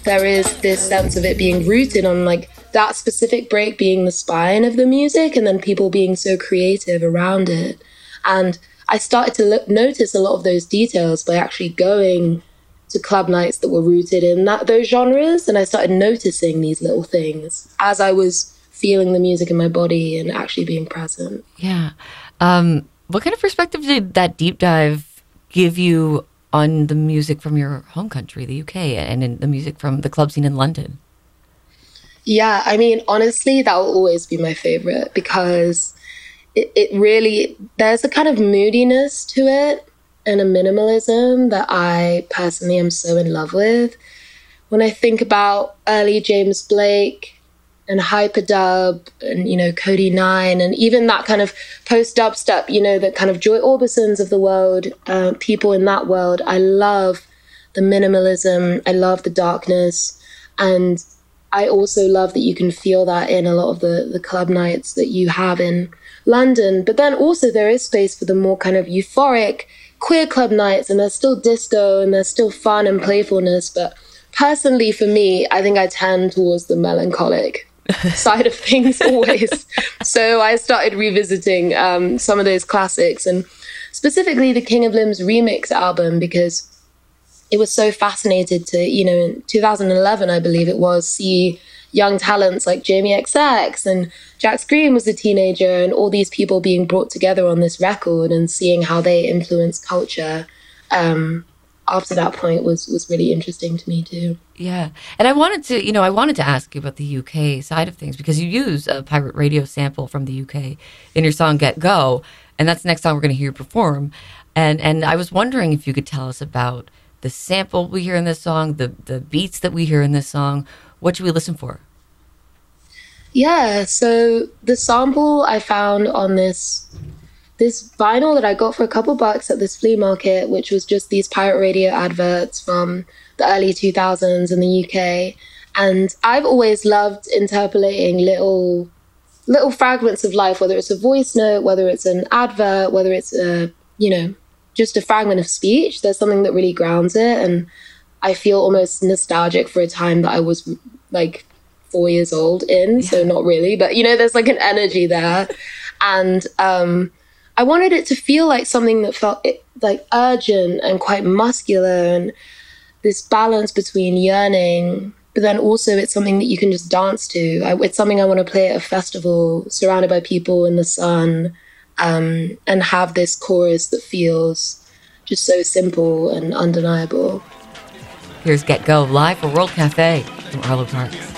there is this sense of it being rooted on like that specific break being the spine of the music and then people being so creative around it. And I started to notice a lot of those details by actually going to club nights that were rooted in those genres. And I started noticing these little things as I was feeling the music in my body and actually being present. Yeah. What kind of perspective did that deep dive give you on the music from your home country, the UK, and in the music from the club scene in London? Yeah, I mean, honestly, that will always be my favorite because it really, there's a kind of moodiness to it and a minimalism that I personally am so in love with. When I think about early James Blake and Hyperdub and, you know, Cody 9 and even that kind of post-dubstep, you know, the kind of Joy Orbisons of the world, people in that world, I love the minimalism, I love the darkness, and I also love that you can feel that in a lot of the club nights that you have in London. But then also there is space for the more kind of euphoric queer club nights, and there's still disco and there's still fun and playfulness. But personally, for me, I think I tend towards the melancholic side of things always. So I started revisiting some of those classics, and specifically the King of Limbs remix album, because it was so fascinated to, you know, in 2011, I believe it was, see young talents like Jamie XX and Jax Green was a teenager, and all these people being brought together on this record and seeing how they influence culture after that point was really interesting to me too. Yeah. And I wanted to ask you about the UK side of things, because you use a pirate radio sample from the UK in your song Get Go, and that's the next song we're going to hear you perform. And I was wondering if you could tell us about the sample we hear in this song, the beats that we hear in this song. What should we listen for? Yeah, so the sample I found on this vinyl that I got for a couple bucks at this flea market, which was just these pirate radio adverts from the early 2000s in the UK. And I've always loved interpolating little fragments of life, whether it's a voice note, whether it's an advert, whether it's a, you know, just a fragment of speech. There's something that really grounds it. And I feel almost nostalgic for a time that I was like 4 years old in, so not really, but you know, there's like an energy there. And I wanted it to feel like something that felt like urgent and quite muscular, and this balance between yearning, but then also it's something that you can just dance to. It's something I want to play at a festival, surrounded by people in the sun, and have this chorus that feels just so simple and undeniable. Here's Get Go live for World Cafe from Arlo Parks.